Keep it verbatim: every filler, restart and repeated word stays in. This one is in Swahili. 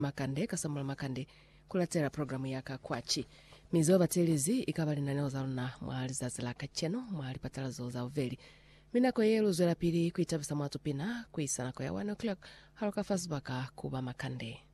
makande kasamula makande kulatera programu yaka kwachi mizoba telizi ikabali na neoza na mwali zazila kacheno mwali patalazo za uveli minako yelu zwela pili kuitabisa mwatu pina kuisana kwa ya one o'clock haluka fasbaka kuba makande.